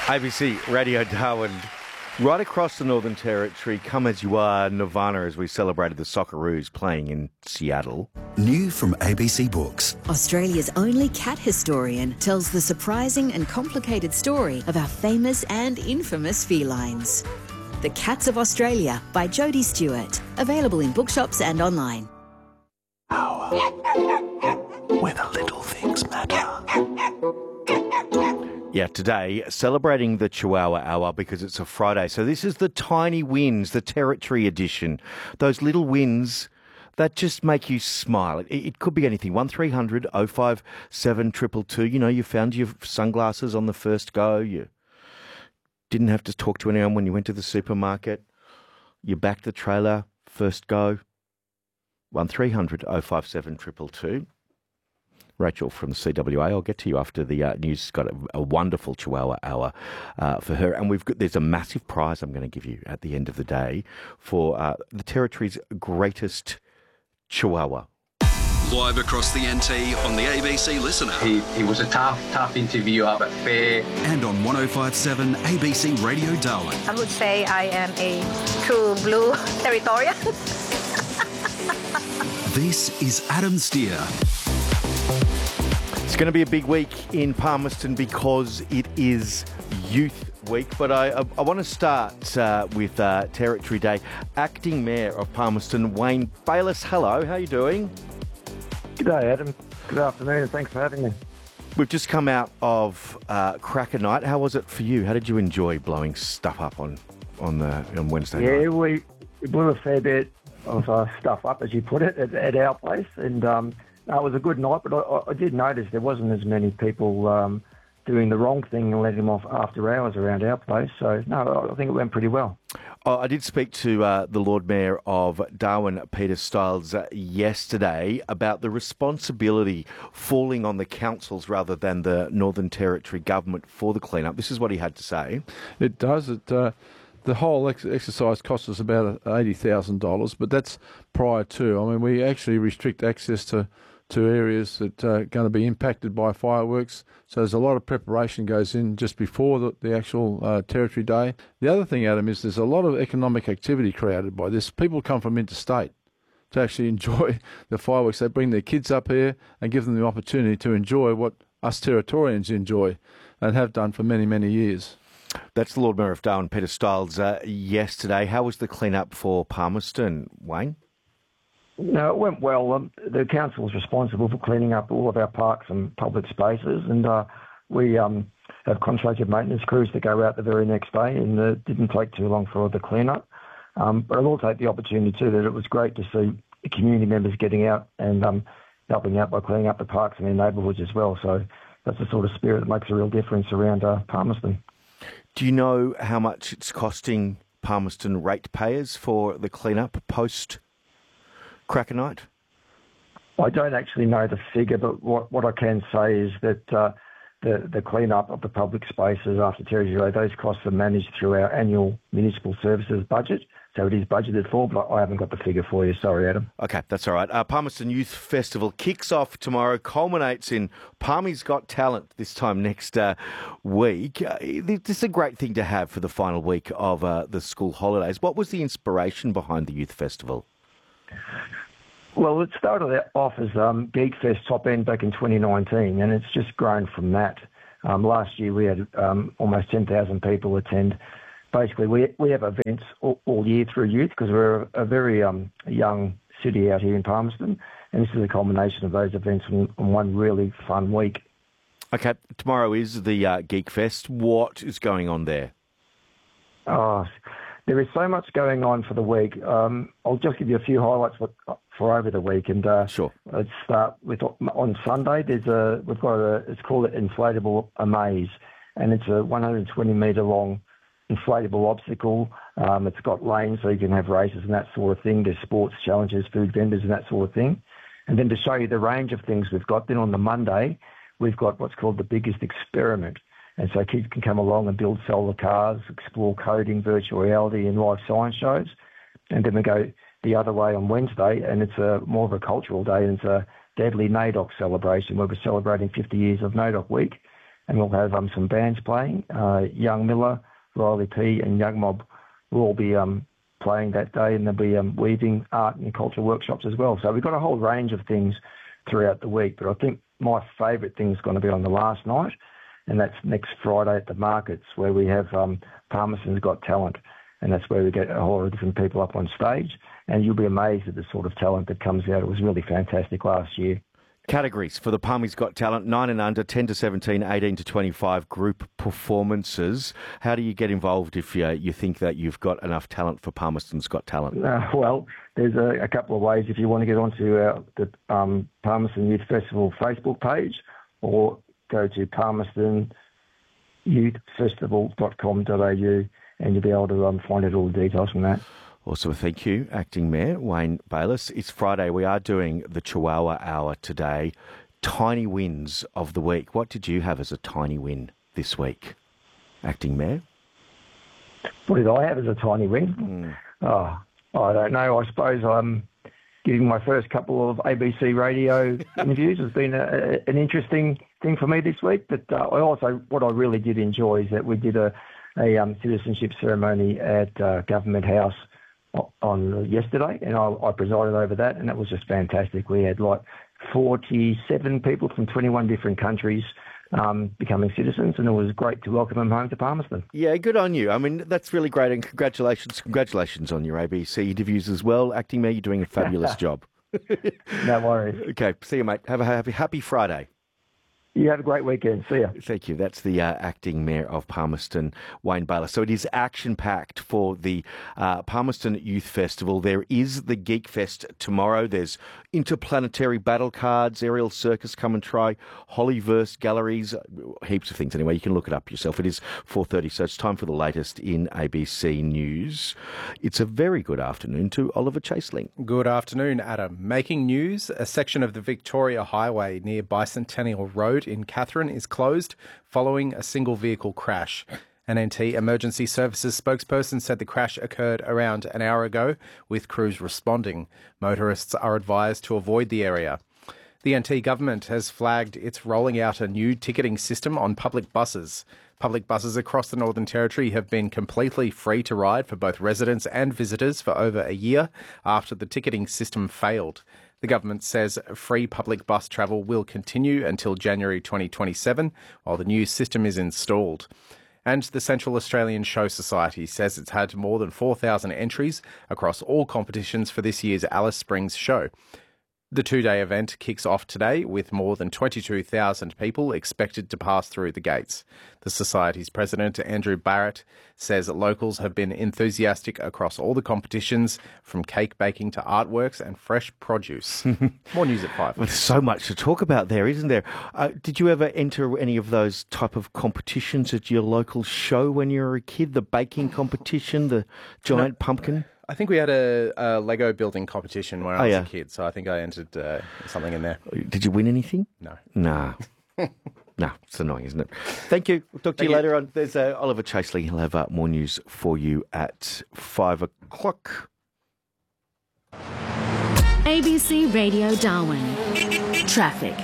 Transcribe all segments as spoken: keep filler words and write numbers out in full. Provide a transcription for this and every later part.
A B C Radio Darwin, right across the Northern Territory. Come as you are, Nirvana, as we celebrated the Socceroos playing in Seattle. New from A B C Books. Australia's only cat historian tells the surprising and complicated story of our famous and infamous felines. The Cats of Australia by Jodie Stewart. Available in bookshops and online. Hour where the little things matter. Yeah, today, celebrating the Chihuahua Hour because it's a Friday. So this is the tiny wins, the Territory edition. Those little wins that just make you smile. It, it could be anything. one three hundred oh five seven two two two. You know, you found your sunglasses on the first go. You didn't have to talk to anyone when you went to the supermarket. You backed the trailer, first go. one three hundred oh five seven two two two. Rachel from the C W A. I'll get to you after the uh, news. Got a, a wonderful Chihuahua Hour uh, for her, and we've got there's a massive prize I'm going to give you at the end of the day for uh, the Territory's greatest Chihuahua. Live across the N T on the A B C Listener. He, he was a tough, tough interviewer, but fair. And on one oh five seven A B C Radio Darwin. I would say I am a true blue Territorian. This is Adam Steer. It's going to be a big week in Palmerston because it is Youth Week, but I, I, I want to start uh, with uh, Territory Day. Acting Mayor of Palmerston, Wayne Bayliss. Hello, how are you doing? G'day, Adam. Good afternoon, and thanks for having me. We've just come out of uh, Cracker Night. How was it for you? How did you enjoy blowing stuff up on on the on Wednesday night? Yeah, we, we blew a fair bit of uh, stuff up, as you put it, at, at our place, and um, no, it was a good night, but I, I did notice there wasn't as many people um, doing the wrong thing and letting them off after hours around our place. So, no, I think it went pretty well. Oh, I did speak to uh, the Lord Mayor of Darwin, Peter Stiles, uh, yesterday about the responsibility falling on the councils rather than the Northern Territory government for the clean-up. This is what he had to say. It does. It uh, the whole ex- exercise cost us about eighty thousand dollars, but that's prior to. I mean, we actually restrict access to to areas that are going to be impacted by fireworks. So there's a lot of preparation goes in just before the, the actual uh, Territory Day. The other thing, Adam, is there's a lot of economic activity created by this. People come from interstate to actually enjoy the fireworks. They bring their kids up here and give them the opportunity to enjoy what us Territorians enjoy and have done for many, many years. That's the Lord Mayor of Darwin, Peter Stiles, uh, yesterday. How was the clean-up for Palmerston, Wayne? No, it went well. Um, the council was responsible for cleaning up all of our parks and public spaces, and uh, we um, have contracted maintenance crews that go out the very next day, and it didn't take too long for the clean-up. Um, but I will take the opportunity too that it was great to see the community members getting out and um, helping out by cleaning up the parks in their neighbourhoods as well. So that's the sort of spirit that makes a real difference around uh, Palmerston. Do you know how much it's costing Palmerston ratepayers for the clean-up post Cracker Night? I don't actually know the figure, but what, what I can say is that uh, the, the clean-up of the public spaces after Territory Day, those costs are managed through our annual municipal services budget. So it is budgeted for, but I haven't got the figure for you. Sorry, Adam. Okay, that's all right. Uh, Palmerston Youth Festival kicks off tomorrow, culminates in Palmy's Got Talent this time next uh, week. Uh, this is a great thing to have for the final week of uh, the school holidays. What was the inspiration behind the Youth Festival? Well, it started off as um, Geek Fest Top End back in twenty nineteen, and it's just grown from that. Um, last year we had um, almost ten thousand people attend. Basically, we we have events all, all year through youth because we're a, a very um, young city out here in Palmerston, and this is a culmination of those events in, in one really fun week. Okay, tomorrow is the uh, Geek Fest. What is going on there? Oh, there is so much going on for the week. Um, I'll just give you a few highlights for, for over the week. And uh, sure. Let's start with on Sunday. There's a we've got a it's called an inflatable amaze, and it's a one hundred twenty metre long inflatable obstacle. Um, it's got lanes so you can have races and that sort of thing. There's sports challenges, food vendors and that sort of thing. And then to show you the range of things we've got, then on the Monday we've got what's called the biggest experiment. And so kids can come along and build solar cars, explore coding, virtual reality and live science shows. And then we go the other way on Wednesday, and it's a more of a cultural day, and it's a Deadly NAIDOC celebration where we're celebrating fifty years of NAIDOC Week. and we'll have um, some bands playing. Uh, Young Miller, Riley P and Young Mob will all be um, playing that day, and there'll be um, weaving, art and culture workshops as well. So we've got a whole range of things throughout the week, but I think my favourite thing is going to be on the last night, and that's next Friday at the markets, where we have um, Palmerston's Got Talent, and that's where we get a whole lot of different people up on stage, and you'll be amazed at the sort of talent that comes out. It was really fantastic last year. Categories for the Palmies Got Talent, nine and under, ten to seventeen, eighteen to twenty-five group performances. How do you get involved if you, you think that you've got enough talent for Palmerston's Got Talent? Uh, well, there's a, a couple of ways. If you want to get onto uh, the um, Palmerston Youth Festival Facebook page, or go to palmerston youth festival dot com dot a u, and you'll be able to um, find out all the details from that. Also, thank you, Acting Mayor Wayne Bayliss. It's Friday. We are doing the Chihuahua Hour today. Tiny wins of the week. What did you have as a tiny win this week, Acting Mayor? What did I have as a tiny win? Mm. Oh, I don't know. I suppose I'm giving my first couple of A B C radio interviews has been a, a, an interesting thing for me this week. But uh, I also, what I really did enjoy is that we did a, a um, citizenship ceremony at uh, Government House on yesterday, and I, I presided over that, and that was just fantastic. We had like forty-seven people from twenty-one different countries um, becoming citizens, and it was great to welcome them home to Palmerston. Yeah, good on you. I mean, that's really great, and congratulations, congratulations on your A B C interviews as well. Acting Mayor, you're doing a fabulous job. No worries. Okay, see you, mate. Have a happy, happy Friday. You have a great weekend. See ya. Thank you. That's the uh, Acting Mayor of Palmerston, Wayne Bayliss. So it is action-packed for the uh, Palmerston Youth Festival. There is the Geek Fest tomorrow. There's interplanetary battle cards, aerial circus, come and try, Hollyverse galleries, heaps of things. Anyway, you can look it up yourself. It is four thirty, so it's time for the latest in A B C News. It's a very good afternoon to Oliver Chaseling. Good afternoon, Adam. Making news, a section of the Victoria Highway near Bicentennial Road in Katherine is closed following a single vehicle crash. An N T Emergency Services spokesperson said the crash occurred around an hour ago, with crews responding. Motorists are advised to avoid the area. The N T government has flagged it's rolling out a new ticketing system on public buses. Public buses across the Northern Territory have been completely free to ride for both residents and visitors for over a year after the ticketing system failed. The government says free public bus travel will continue until January twenty twenty-seven, while the new system is installed. And the Central Australian Show Society says it's had more than four thousand entries across all competitions for this year's Alice Springs show. The two-day event kicks off today with more than twenty-two thousand people expected to pass through the gates. The Society's president, Andrew Barrett, says that locals have been enthusiastic across all the competitions, from cake baking to artworks and fresh produce. More news at five. Well, there's so much to talk about there, isn't there? Uh, did you ever enter any of those type of competitions at your local show when you were a kid? The baking competition, the giant no. pumpkin? I think we had a, a Lego building competition when I oh, was yeah. a kid, so I think I entered uh, something in there. Did you win anything? No. Nah. No, it's annoying, isn't it? Thank you. We'll talk to Thank you, you later on. There's uh, Oliver Chaseling. He'll have uh, more news for you at five o'clock. A B C Radio Darwin. Traffic.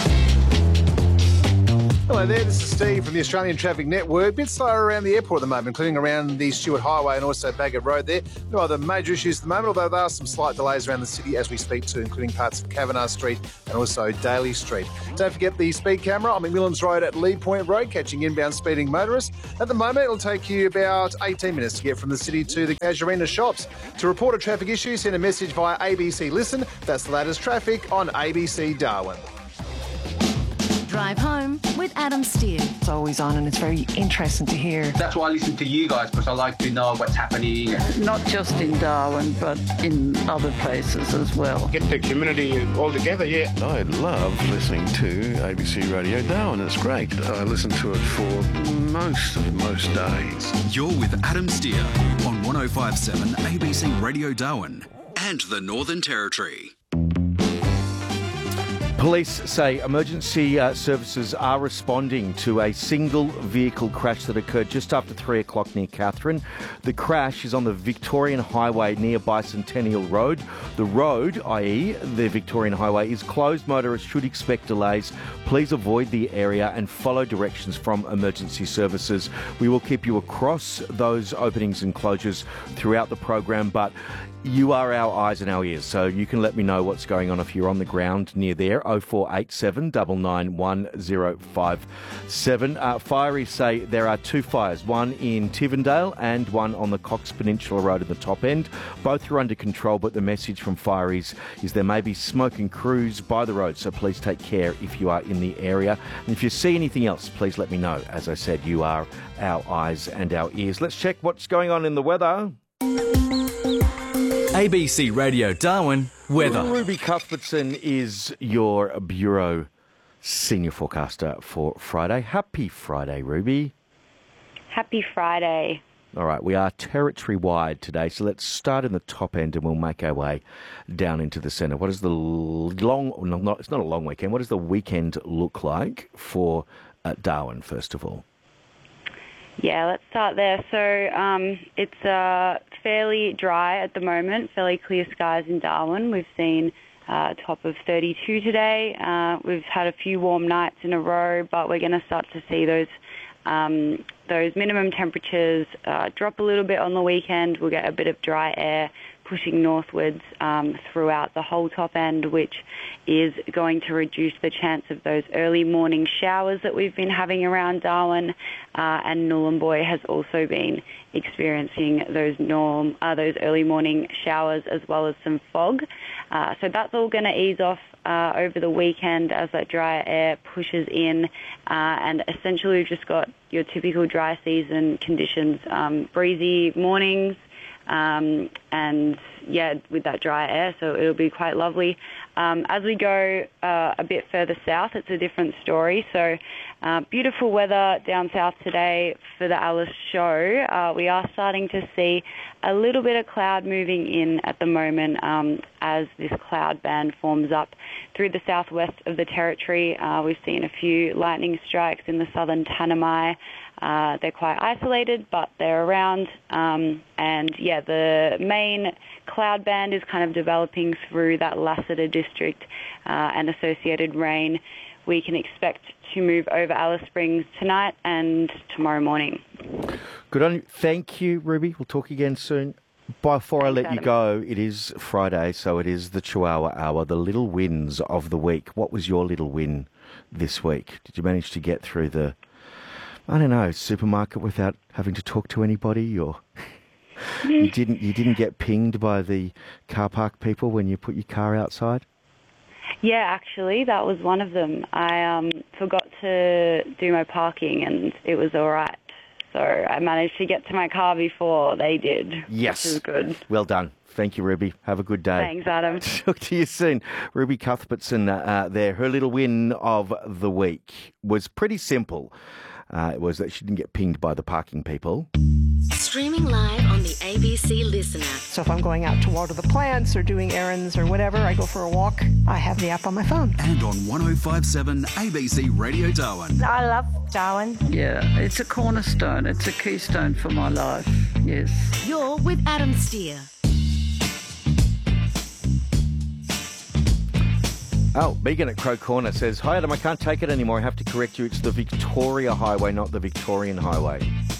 Hello there, this is Steve from the Australian Traffic Network. A bit slower around the airport at the moment, including around the Stewart Highway and also Bagot Road there. No other major issues at the moment, although there are some slight delays around the city as we speak too, including parts of Kavanagh Street and also Daly Street. Don't forget the speed camera on McMillan's Road at Lee Point Road, catching inbound speeding motorists. At the moment, it'll take you about eighteen minutes to get from the city to the Casuarina shops. To report a traffic issue, send a message via A B C Listen. That's the latest traffic on A B C Darwin. Drive home with Adam Steer. It's always on and it's very interesting to hear. That's why I listen to you guys, because I like to know what's happening. Not just in Darwin, but in other places as well. Get the community all together, yeah. I love listening to A B C Radio Darwin. It's great. I listen to it for most of most days. You're with Adam Steer on one oh five point seven A B C Radio Darwin and the Northern Territory. Police say emergency uh, services are responding to a single vehicle crash that occurred just after three o'clock near Katherine. The crash is on the Victorian Highway near Bicentennial Road. The road, that is the Victorian Highway, is closed. Motorists should expect delays. Please avoid the area and follow directions from emergency services. We will keep you across those openings and closures throughout the program, but you are our eyes and our ears, so you can let me know what's going on if you're on the ground near there. oh four eight seven, nine nine one, oh five seven. Uh, Fireys say there are two fires, one in Tivendale and one on the Cox Peninsula Road at the top end. Both are under control, but the message from Fireys is there may be smoke and crews by the road, so please take care if you are in the area. And if you see anything else, please let me know. As I said, you are our eyes and our ears. Let's check what's going on in the weather. A B C Radio Darwin weather. Ruby Cuthbertson is your Bureau Senior Forecaster for Friday. Happy Friday, Ruby. Happy Friday. All right, we are territory-wide today, so let's start in the top end and we'll make our way down into the centre. What is the long... No, not, it's not a long weekend. What does the weekend look like for uh, Darwin, first of all? Yeah, let's start there. So um, it's uh, fairly dry at the moment, fairly clear skies in Darwin. We've seen uh, a top of thirty-two today. Uh, we've had a few warm nights in a row, but we're going to start to see those um, those minimum temperatures uh, drop a little bit on the weekend. We'll get a bit of dry air pushing northwards um, throughout the whole top end, which is going to reduce the chance of those early morning showers that we've been having around Darwin. Uh, and Nhulunbuy has also been experiencing those norm, uh, those early morning showers as well as some fog. Uh, so that's all going to ease off uh, over the weekend as that dry air pushes in. Uh, and essentially we've just got your typical dry season conditions, um, breezy mornings, Um, and yeah, with that dry air, so it'll be quite lovely. Um, as we go uh, a bit further south, it's a different story. So uh, beautiful weather down south today for the Alice show. Uh, we are starting to see a little bit of cloud moving in at the moment um, as this cloud band forms up through the southwest of the territory. Uh, we've seen a few lightning strikes in the southern Tanami. Uh, they're quite isolated, but they're around. Um, and yeah, the main cloud band is kind of developing through that Lassiter district uh, and associated rain. We can expect to move over Alice Springs tonight and tomorrow morning. Good on you. Thank you, Ruby. We'll talk again soon. Before I let you go, it is Friday, so it is the Chihuahua Hour, the little wins of the week. What was your little win this week? Did you manage to get through the, I don't know, supermarket without having to talk to anybody, or you didn't you didn't get pinged by the car park people when you put your car outside? Yeah, actually, that was one of them. I um, forgot to do my parking, and it was all right. So I managed to get to my car before they did. Yes. Which is good. Well done. Thank you, Ruby. Have a good day. Thanks, Adam. Talk to you soon. Ruby Cuthbertson uh, there. Her little win of the week was pretty simple. Uh, it was that she didn't get pinged by the parking people. Streaming live on the A B C Listen app. So if I'm going out to water the plants or doing errands or whatever, I go for a walk, I have the app on my phone. And on one oh five point seven A B C Radio Darwin. I love Darwin. Yeah, it's a cornerstone. It's a keystone for my life. Yes. You're with Adam Steer. Oh, Megan at Crow Corner says, "Hi Adam, I can't take it anymore. I have to correct you. It's the Victoria Highway, not the Victorian Highway."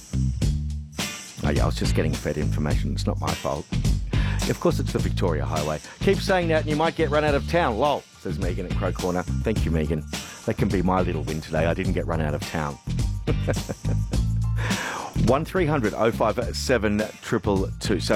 Oh yeah, I was just getting fed information. It's not my fault. Of course it's the Victoria Highway. Keep saying that and you might get run out of town. Lol, says Megan at Crow Corner. Thank you, Megan. That can be my little win today. I didn't get run out of town. one three hundred oh five seven two two two. So